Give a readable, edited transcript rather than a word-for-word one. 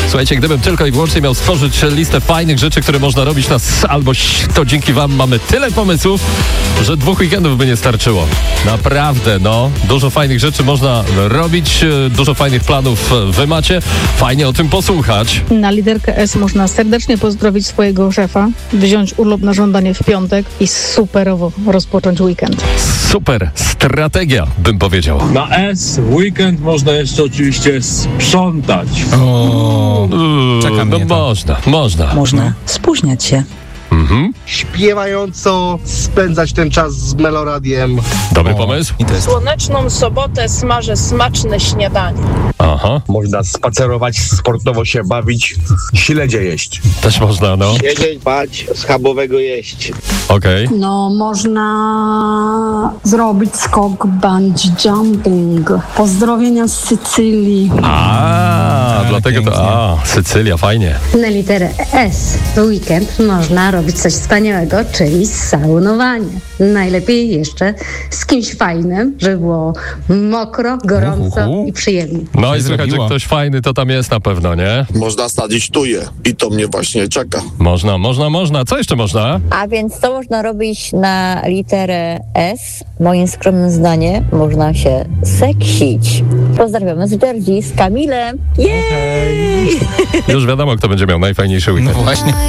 Słuchajcie, gdybym tylko i wyłącznie miał stworzyć listę fajnych rzeczy, które można robić to dzięki wam mamy tyle pomysłów, że 2 weekendów by nie starczyło. Naprawdę, dużo fajnych rzeczy można robić, dużo fajnych planów wy macie. Fajnie o tym posłuchać. Na literkę S można serdecznie pozdrowić swojego szefa, wziąć urlop na żądanie w piątek i superowo rozpocząć weekend. Super strategia, bym powiedział. Na S weekend można jeszcze oczywiście sprzątać. Czekam mnie to. Można. Można spóźniać się. Śpiewająco spędzać ten czas z Meloradiem. Dobry pomysł? I to jest Słoneczną sobotę smażę smaczne śniadanie. Aha, Można spacerować, sportowo się bawić, śledzie jeść. też można, Siedzieć, bać, schabowego jeść. Okej. Można zrobić skok bungee jumping. Pozdrowienia z Sycylii. Dlatego to... Sycylia, fajnie. Na literę S w weekend można robić coś wspaniałego, czyli saunowanie. Najlepiej jeszcze z kimś fajnym, żeby było mokro, gorąco i przyjemnie. No i słychać, że zrobiło. ktoś fajny to tam jest na pewno, nie? Można sadzić tuje i to mnie właśnie czeka. Można. Co jeszcze można? A więc co można robić na literę S? Moim skromnym zdaniem można się seksić. Pozdrawiamy z Jersey, z Kamilem. Jej! Już wiadomo, kto będzie miał najfajniejszy weekend. No właśnie.